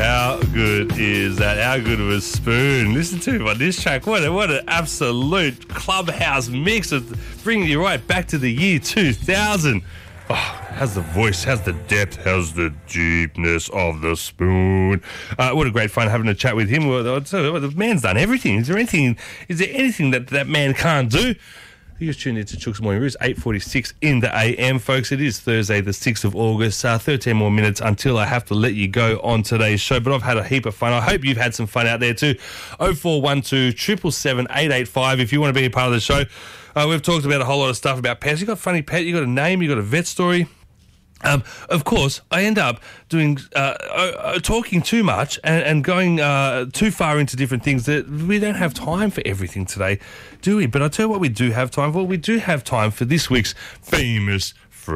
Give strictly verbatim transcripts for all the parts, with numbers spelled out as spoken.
How good is that? How good of a spoon? Listen to on this track. What, a, what an absolute clubhouse mix of bringing you right back to the year two thousand. Oh, how's the voice? How's the depth? How's the deepness of the spoon? Uh, what a great fun having a chat with him. Well, the man's done everything. Is there anything? Is there anything that that man can't do? You just tuned into Chook's Morning Roost, eight forty-six in the A M, folks. It is Thursday, the sixth of August. Uh, thirteen more minutes until I have to let you go on today's show. But I've had a heap of fun. I hope you've had some fun out there too. oh four one two, seven seven seven, eight eight five if you want to be a part of the show. Uh, we've talked about a whole lot of stuff about pets. You got a funny pet, you got a name, you got a vet story. Um, of course, I end up doing uh, uh, talking too much and, and going uh, too far into different things that we don't have time for everything today, do we? But I'll tell you what we do have time for. We do have time for this week's famous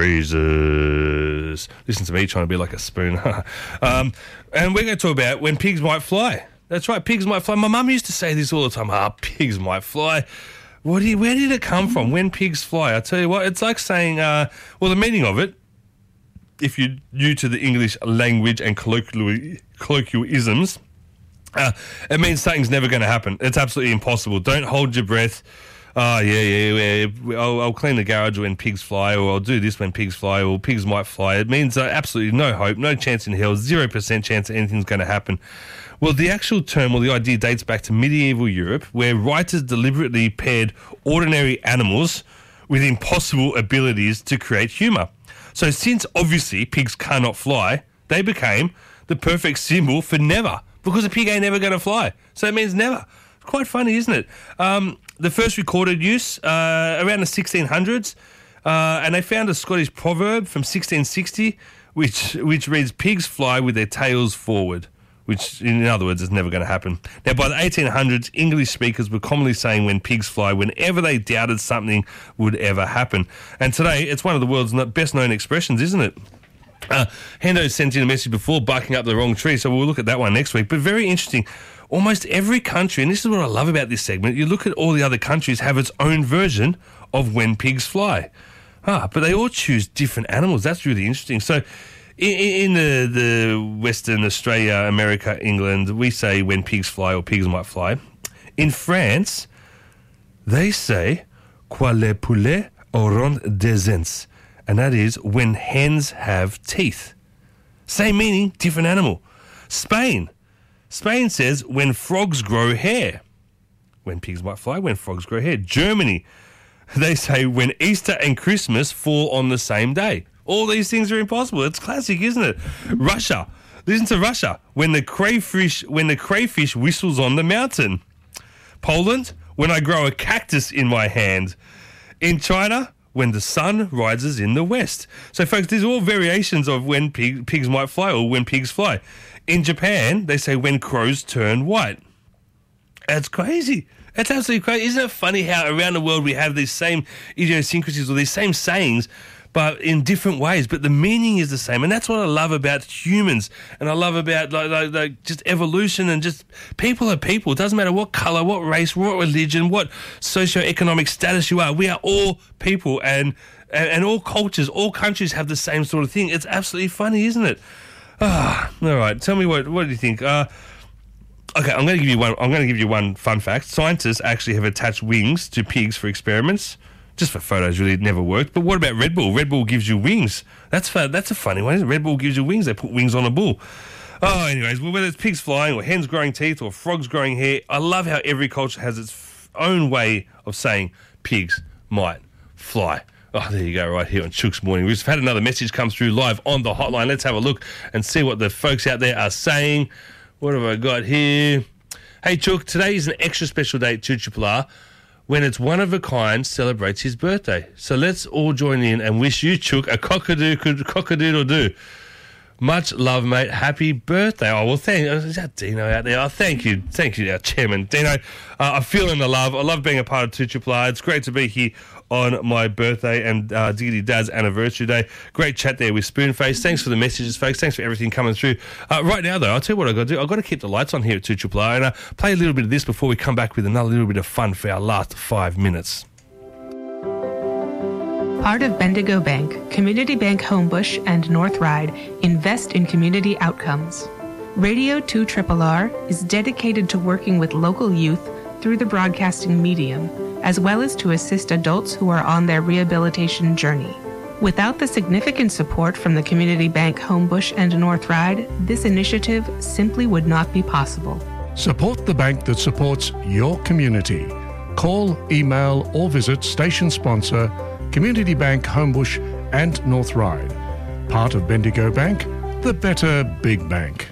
phrases. Listen to me trying to be like a spoon. um, and we're going to talk about when pigs might fly. That's right, pigs might fly. My mum used to say this all the time. Ah, pigs might fly. What do you, where did it come from? When pigs fly? I tell you what, it's like saying, uh, well, the meaning of it, if you're new to the English language and colloquial, colloquialisms, uh, it means something's never going to happen. It's absolutely impossible. Don't hold your breath. Oh, yeah, yeah, yeah. I'll, I'll clean the garage when pigs fly, or I'll do this when pigs fly, or pigs might fly. It means uh, absolutely no hope, no chance in hell, zero percent chance that anything's going to happen. Well, the actual term or the idea dates back to medieval Europe, where writers deliberately paired ordinary animals with impossible abilities to create humour. So since obviously pigs cannot fly, they became the perfect symbol for never, because a pig ain't never going to fly. So it means never. It's quite funny, isn't it? Um, the first recorded use uh, around the sixteen hundreds, uh, and they found a Scottish proverb from sixteen sixty, which which reads, pigs fly with their tails forward, which in other words is never going to happen. Now, by the eighteen hundreds, English speakers were commonly saying when pigs fly whenever they doubted something would ever happen. And today, it's one of the world's best known expressions, isn't it? Uh, Hendo sent in a message before barking up the wrong tree, so we'll look at that one next week. But very interesting. Almost every country, and this is what I love about this segment, you look at all the other countries have its own version of when pigs fly. Ah, but they all choose different animals. That's really interesting. So in, in the, the Western Australia, America, England, we say when pigs fly or pigs might fly. In France, they say quand les poulets auront des dents, and that is when hens have teeth. Same meaning, different animal. Spain. Spain says when frogs grow hair. When pigs might fly, when frogs grow hair. Germany, they say when Easter and Christmas fall on the same day. All these things are impossible. It's classic, isn't it? Russia. Listen to Russia. When the crayfish, when the crayfish whistles on the mountain. Poland, when I grow a cactus in my hand. In China, when the sun rises in the west. So, folks, these are all variations of when pig, pigs might fly or when pigs fly. In Japan, they say when crows turn white. That's crazy. That's absolutely crazy. Isn't it funny how around the world we have these same idiosyncrasies or these same sayings, but in different ways, but the meaning is the same. And that's what I love about humans, and I love about like, like, like just evolution, and just people are people. It doesn't matter what colour, what race, what religion, what socioeconomic status you are. We are all people, and, and, and all cultures, all countries have the same sort of thing. It's absolutely funny, isn't it? Ah, all right. Tell me what what do you think? Uh, okay, I'm going to give you one. I'm going to give you one fun fact. Scientists actually have attached wings to pigs for experiments. Just for photos, really, it never worked. But what about Red Bull? Red Bull gives you wings. That's fun. That's a funny one, isn't it? Red Bull gives you wings. They put wings on a bull. Oh, anyways, well, whether it's pigs flying or hens growing teeth or frogs growing hair, I love how every culture has its f- own way of saying pigs might fly. Oh, there you go, right here on Chook's Morning. We've had another message come through live on the hotline. Let's have a look and see what the folks out there are saying. What have I got here? Hey, Chook, today is an extra special day at two R R R when it's one of a kind celebrates his birthday. So let's all join in and wish you, Chook, a cockadoo, cockadoodle-doo. Much love, mate. Happy birthday. Oh, well, thank you. Is that Dino out there? Oh, thank you. Thank you, our chairman. Dino, uh, I'm feeling the love. I love being a part of two R R R. It's great to be here on my birthday and uh, Diggity Dad's anniversary day. Great chat there with Spoonface. Thanks for the messages, folks. Thanks for everything coming through. Uh, right now, though, I'll tell you what I've got to do. I've got to keep the lights on here at two R R R and uh, play a little bit of this before we come back with another little bit of fun for our last five minutes. Part of Bendigo Bank, Community Bank Homebush and North Ryde invest in community outcomes. Radio two R R is dedicated to working with local youth through the broadcasting medium, as well as to assist adults who are on their rehabilitation journey. Without the significant support from the Community Bank Homebush and North Ryde, this initiative simply would not be possible. Support the bank that supports your community. Call, email or visit station sponsor Community Bank Homebush and North Ryde. Part of Bendigo Bank, the better big bank.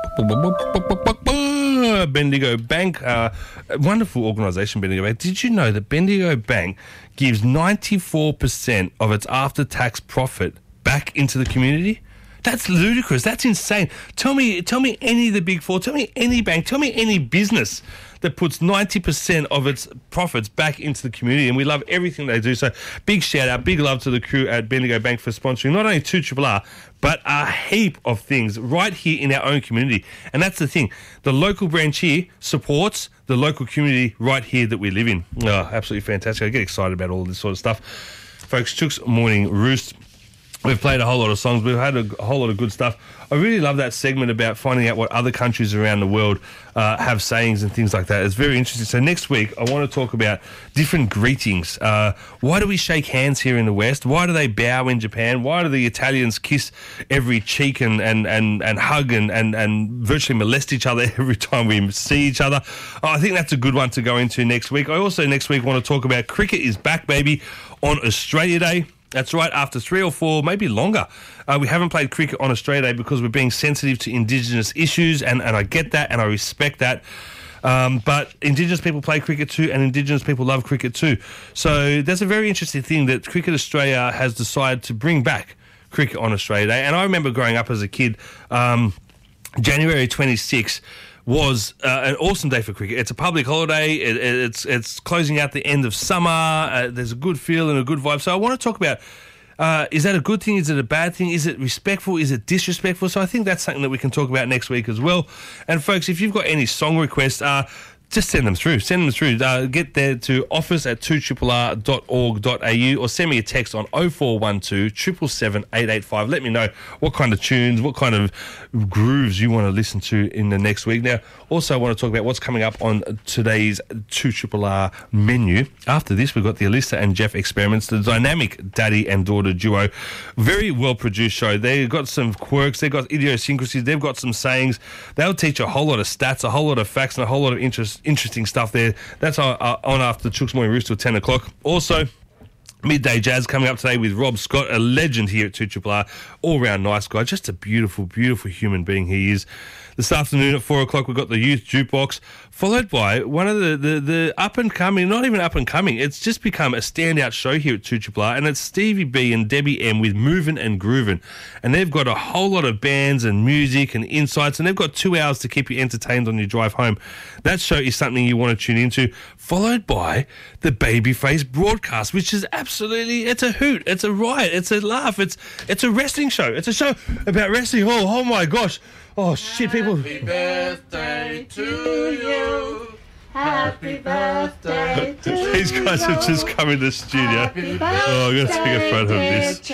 Bendigo Bank, uh, a wonderful organisation, Bendigo Bank. Did you know that Bendigo Bank gives ninety-four percent of its after-tax profit back into the community? That's ludicrous. That's insane. Tell me, tell me any of the big four. Tell me any bank. Tell me any business that puts ninety percent of its profits back into the community, and we love everything they do. So big shout out, big love to the crew at Bendigo Bank for sponsoring not only two R R R, but a heap of things right here in our own community. And that's the thing. The local branch here supports the local community right here that we live in. Oh, absolutely fantastic. I get excited about all this sort of stuff. Folks, Chook's Morning Roost. We've played a whole lot of songs. We've had a whole lot of good stuff. I really love that segment about finding out what other countries around the world uh, have sayings and things like that. It's very interesting. So next week, I want to talk about different greetings. Uh, why do we shake hands here in the West? Why do they bow in Japan? Why do the Italians kiss every cheek and, and, and, and hug and, and, and virtually molest each other every time we see each other? Oh, I think that's a good one to go into next week. I also next week want to talk about cricket is back, baby, on Australia Day. That's right, after three or four, maybe longer. Uh, we haven't played cricket on Australia Day because we're being sensitive to Indigenous issues, and, and I get that and I respect that. Um, but Indigenous people play cricket too, and Indigenous people love cricket too. So that's a very interesting thing that Cricket Australia has decided to bring back cricket on Australia Day. And I remember growing up as a kid, um, January twenty-sixth, was uh, an awesome day for cricket. It's a public holiday. It, it, it's it's closing out the end of summer. Uh, there's a good feel and a good vibe. So I want to talk about, uh, is that a good thing? Is it a bad thing? Is it respectful? Is it disrespectful? So I think that's something that we can talk about next week as well. And folks, if you've got any song requests, uh, just send them through. Send them through. Uh, get there to office at two R R R dot org dot a u or send me a text on oh four one two, seven seven seven, eight eight five. Let me know what kind of tunes, what kind of grooves you want to listen to in the next week. Now, also I want to talk about what's coming up on today's two R R R menu. After this, we've got the Alyssa and Jeff Experiments, the dynamic daddy and daughter duo. Very well-produced show. They've got some quirks. They've got idiosyncrasies. They've got some sayings. They'll teach a whole lot of stats, a whole lot of facts, and a whole lot of interest, interesting stuff there. That's on, uh, on after Chook's Morning Roost till ten o'clock. Also, Midday Jazz coming up today with Rob Scott, a legend here at two R R R, all-round nice guy, just a beautiful, beautiful human being he is. This afternoon at four o'clock, we've got the Youth Jukebox, followed by one of the, the, the up-and-coming, not even up-and-coming, it's just become a standout show here at two R R R, and it's Stevie B and Debbie M with Movin' and Groovin'. And they've got a whole lot of bands and music and insights, and they've got two hours to keep you entertained on your drive home. That show is something you want to tune into, followed by the Babyface broadcast, which is absolutely, it's a hoot, it's a riot, it's a laugh, it's it's a wrestling show. It's a show about wrestling. Oh, oh my gosh. Oh, shit, people. Happy birthday to you. Happy birthday to you. These guys have just come in the studio. Oh, I'm going to take a photo of this.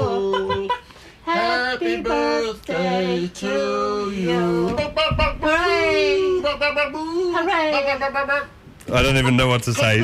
Happy birthday to you. Hooray! Hooray! I don't even know what to say.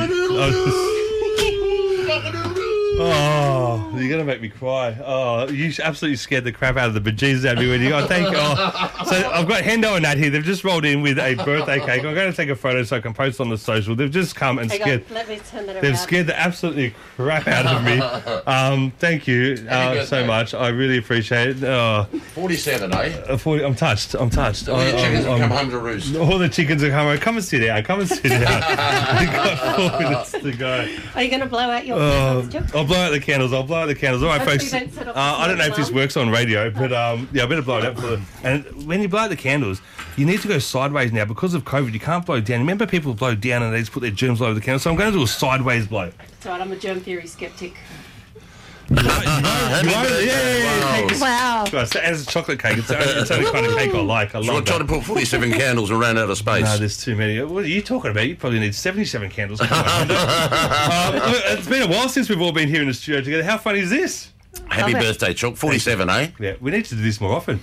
Oh, you're going to make me cry. Oh, you absolutely scared the crap out of the bejesus out of me when you got, thank you. Oh. So I've got Hendo and Nat here. They've just rolled in with a birthday cake. I'm going to take a photo so I can post on the social. They've just come and Hang scared. on, let me turn that They've around. scared the absolutely crap out of me. Um, thank you uh, so much. I really appreciate it. Oh, forty-seven, eh? uh, forty, I'm touched. I'm touched. All your I- chickens I'm- have come I'm- home to roost. All the chickens are coming. Come and sit down. Come and sit down. We've got four minutes to go. Are you going to blow out your Oh, candles, Jeff? I'll blow out the candles. I'll blow out the candles. All right, Hopefully folks. you don't set off Uh, the I don't know if smoke this alarm. works on radio, but um, yeah, I better blow it out for the. And when you blow out the candles, you need to go sideways now because of COVID. You can't blow down. Remember, people blow down and they just put their germs all over the candle. So I'm going to do a sideways blow. It's all right, I'm a germ theory skeptic. You are, yeah, yeah, yeah, yeah. Wow. Right, so as a chocolate cake, it's, only- it's the only kind of cake I like. I So I love tried to that. put forty-seven candles and ran out of space. No, there's too many. What are you talking about? You probably need seventy-seven candles. Come on, um, look, it's been a while since we've all been here in the studio together. How funny is this? Happy Love it. birthday, Chuck. forty-seven, eh? Yeah, we need to do this more often.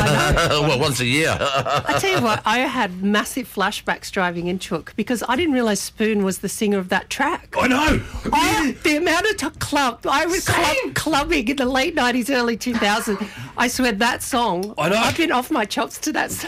Well, once a year. I tell you what, I had massive flashbacks driving in Chook because I didn't realise Spoon was the singer of that track. I know. Oh, the amount of t- club I was club, clubbing in the late nineties, early two thousands. I swear that song. I know. I've been off my chops to that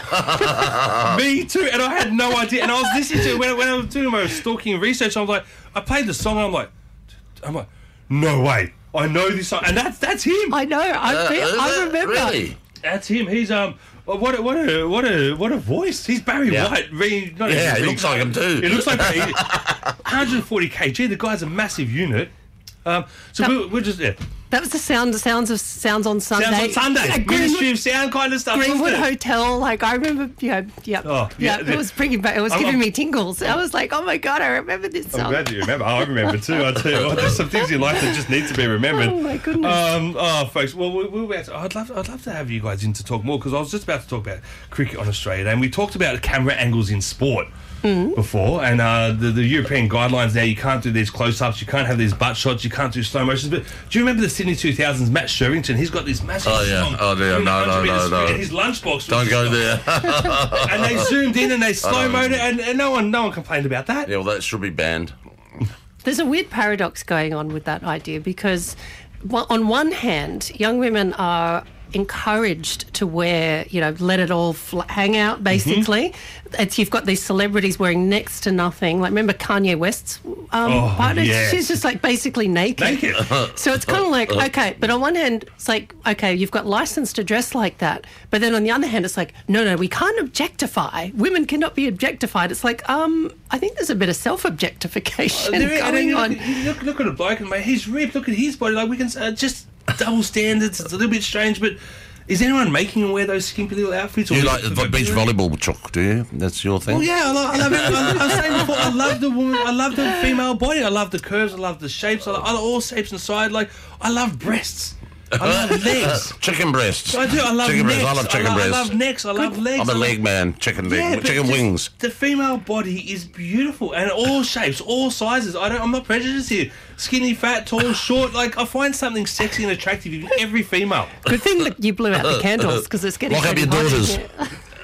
song. Me too, and I had no idea. And I was listening to it when, when I was doing my stalking research. I was like, I played the song, and I'm like, I'm like, no way, I know this song, and that's that's him. I know. I, Uh, be- is I it? remember. Really? That's him. He's um. What a, what a what a what a voice! He's Barry Yeah. White. Re, not Yeah, even he re- looks like him too. He looks like he, one hundred forty kilograms. The guy's a massive unit. Um, so That- we, we're just yeah. That was the sound. Sounds of sounds on Sunday. Sounds on Sunday. At Ministry Greenwood, of Sound kind of stuff. Greenwood wasn't it? Hotel. Like I remember. You know, yeah, Oh, yeah. yeah, It was bringing back. It was I'm- giving I'm- me tingles. I was like, oh my god, I remember this I'm song. glad that you remember. Oh, I remember too. I tell you what, there's some things in life that just need to be remembered. Oh my goodness. Um, oh, folks. Well, we, we, we have to, I'd love, I'd love to have you guys in to talk more because I was just about to talk about cricket on Australia Day, and we talked about camera angles in sport Mm. before, and uh, the, the European guidelines now. You can't do these close-ups, you can't have these butt shots, you can't do slow motions. But do you remember the Sydney two thousands? Matt Sherrington, he's got this massive. Oh, yeah. song Oh, dear. doing No, one no, hundred metres no, no. sprint, and his lunchbox. was Don't just go like- there. And they zoomed in and they slow moed it, and, and no one, no one complained about that. Yeah, well, that should be banned. There's a weird paradox going on with that idea because, well, on one hand, young women are encouraged to wear, you know, let it all fl- hang out, basically. Mm-hmm. It's, you've got these celebrities wearing next to nothing. Like, remember Kanye West's um, Oh, partner? yes. She's just, like, basically naked. Naked. So it's kind of like, okay, but on one hand, it's like, okay, you've got license to dress like that. But then on the other hand, it's like, no, no, we can't objectify. Women cannot be objectified. It's like, um, I think there's a bit of self-objectification There is- and then going you on. look, you look, look at a bloke and mate, he's ripped. Look at his body. Like we can uh, just double standards. It's a little bit strange, but is anyone making him wear those skimpy little outfits? Or You is like it the for beach popularity? volleyball, Chuck, do you? That's your thing? Well, yeah, I love, I love it. I, I was saying before, I love the woman. I love the female body. I love the curves. I love the shapes. I love, I love all shapes and sides. Like I love breasts. I love legs. Chicken breasts. I do. I love chicken necks. breasts. I love chicken I, breasts. I love necks. I love legs. I'm a I love- leg man. Chicken leg. Yeah, but chicken just wings. The female body is beautiful and all shapes, all sizes. I don't. I'm not prejudiced here. Skinny, fat, tall, short. Like I find something sexy and attractive in every female. Good thing that you blew out the candles because it's getting Lock up pretty your hot in daughters. here.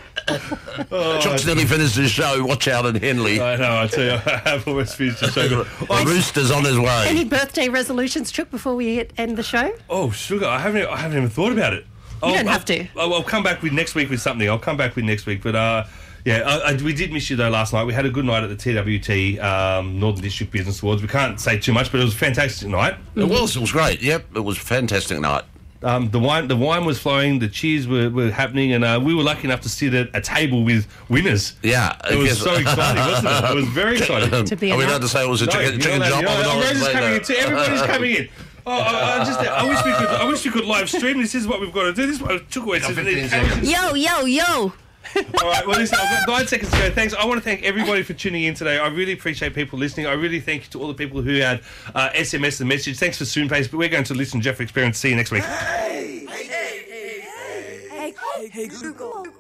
Chuck's nearly finished his show. Watch out in Henley. I know. I tell you, I have almost finished the show. The rooster's on his way. Any birthday resolutions, Chuck, before we hit, end the show? Oh, sugar! I haven't. I haven't even thought about it. You don't have to. I'll, I'll come back with next week with something. I'll come back with next week. But uh, yeah, I, I, we did miss you though last night. We had a good night at the T W T um, Northern District Business Awards. We can't say too much, but it was a fantastic night. It was. It was great. Yep. It was a fantastic night. Um, the wine, the wine was flowing. The cheers were, were happening, and uh, we were lucky enough to sit at a table with winners. Yeah. It was Yes. so exciting, wasn't it? It was very exciting. To be Are we allowed announced. to say it was a No, chicken, you're chicken not job? allowed- I'm you're not not- allowed to Rosa's say coming in that. too. Everybody's coming in. Oh, I, I just, I wish we could. I wish we could live stream. This is what we've got to do. This is what took away. Yo, yo, yo. All right, well, listen, I've got nine seconds to go. Thanks. I want to thank everybody for tuning in today. I really appreciate people listening. I really thank you to all the people who had uh, S M S the message. Thanks for Soonpace, but we're going to listen to Jeff Experience. See you next week. Hey, hey, hey, hey, hey, hey, Google.